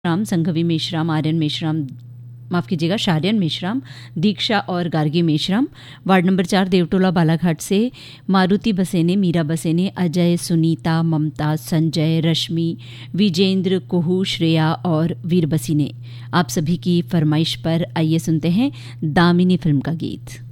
राम, संघवी मेश्राम, आर्यन मेश्राम, माफ़ कीजिएगा शार्यन मेश्राम, दीक्षा और गार्गी मेश्राम। वार्ड नंबर 4 देवटोला बालाघाट से मारुति बसेने, मीरा बसेने, अजय, सुनीता, ममता, संजय, रश्मि, विजेंद्र, कुहू, श्रेया और वीर बसीने। आप सभी की फरमाइश पर आइए सुनते हैं दामिनी फिल्म का गीत।